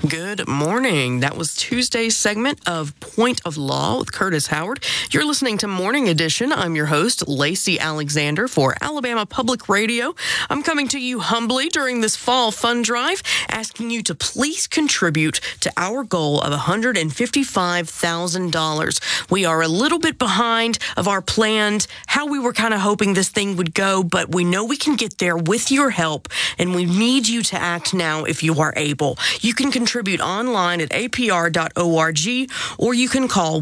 Good morning. That was Tuesday's segment of Point of Law with Curtis Howard. You're listening to Morning Edition. I'm your host, Lacey Alexander for Alabama Public Radio. I'm coming to you humbly during this fall fund drive, asking you to please contribute to our goal of $155,000. We are a little bit behind of our planned, how we were kind of hoping this thing would go, but we know we can get there with your help, and we need you to act now if you are able. You can contribute online at apr.org, or you can call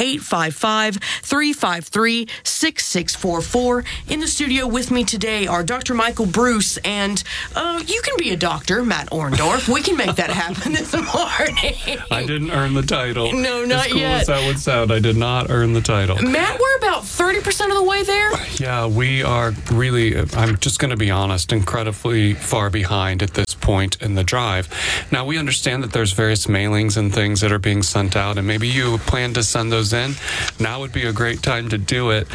1-855-353-6644. In the studio with me today are Dr. Michael Bruce, and you can be a doctor, Matt Orndorff. We can make that happen this morning. I didn't earn the title. No, not as cool yet. As that would sound, I did not earn the title. Matt, we're about 30% of the way there. Yeah, we are really, I'm just going to be honest, incredibly far behind at this point in the drive. Now, we understand that there's various mailings and things that are being sent out, and maybe you plan to send those in. Now would be a great time to do it.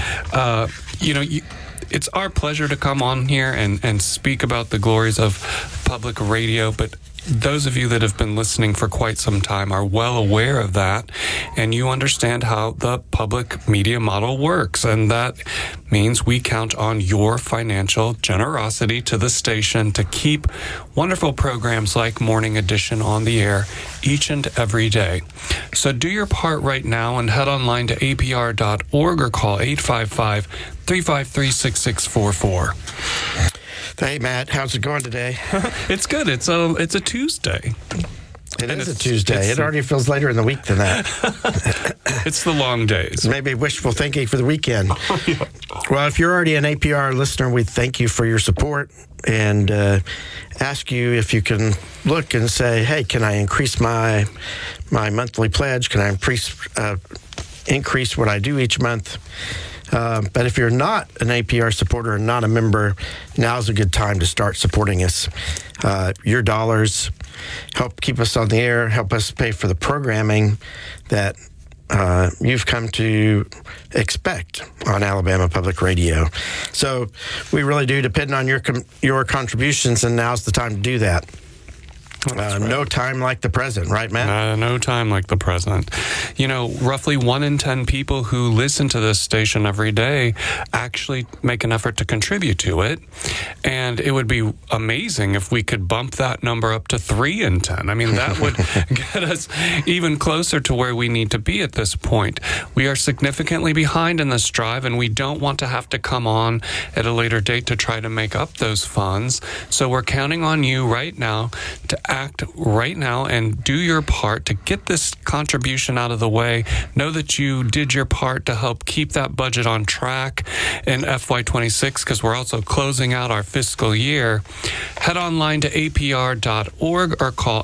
It's our pleasure to come on here and speak about the glories of public radio, but those of you that have been listening for quite some time are well aware of that, and you understand how the public media model works, and that means we count on your financial generosity to the station to keep wonderful programs like Morning Edition on the air each and every day. So do your part right now and head online to apr.org or call 855-353-6644. Hey, Matt, how's it going today? It's good. It's a Tuesday. It is a Tuesday. It already feels later in the week than that. It's the long days. Maybe wishful thinking for the weekend. Well, if you're already an APR listener, we thank you for your support and ask you if you can look and say, hey, can I increase my monthly pledge? Can I increase what I do each month? But if you're not an APR supporter and not a member, now's a good time to start supporting us. Your dollars help keep us on the air, help us pay for the programming that you've come to expect on Alabama Public Radio. So we really do depend on your contributions, and now's the time to do that. Right. No time like the present, right, Matt? No time like the present. You know, roughly 1 in 10 people who listen to this station every day actually make an effort to contribute to it. And it would be amazing if we could bump that number up to 3 in 10. I mean, that would get us even closer to where we need to be at this point. We are significantly behind in this drive, and we don't want to have to come on at a later date to try to make up those funds. So we're counting on you right now to act right now and do your part to get this contribution out of the way. Know that you did your part to help keep that budget on track in FY26, because we're also closing out our fiscal year. Head online to apr.org or call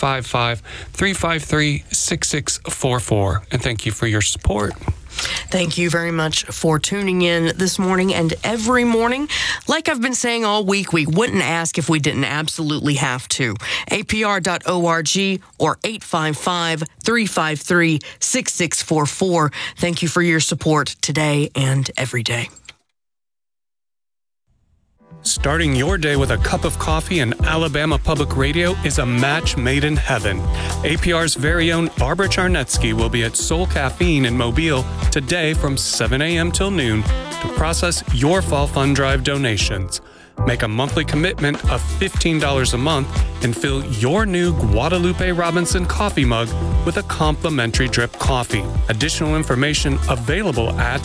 855-353-6644. And thank you for your support. Thank you very much for tuning in this morning and every morning. Like I've been saying all week, we wouldn't ask if we didn't absolutely have to. apr.org or 855-353-6644. Thank you for your support today and every day. Starting your day with a cup of coffee and Alabama Public Radio is a match made in heaven. APR's very own Barbara Charnetsky will be at Soul Caffeine in Mobile today from 7 a.m. till noon to process your Fall Fund Drive donations. Make a monthly commitment of $15 a month and fill your new Guadalupe Robinson coffee mug with a complimentary drip coffee. Additional information available at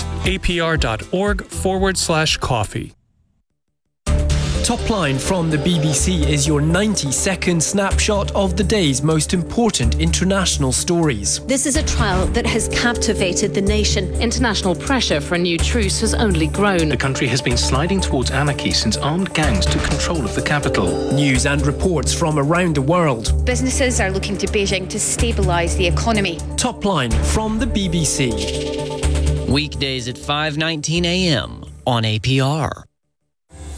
apr.org/coffee. Top Line from the BBC is your 90-second snapshot of the day's most important international stories. This is a trial that has captivated the nation. International pressure for a new truce has only grown. The country has been sliding towards anarchy since armed gangs took control of the capital. News and reports from around the world. Businesses are looking to Beijing to stabilise the economy. Top Line from the BBC. Weekdays at 5:19 a.m. on APR.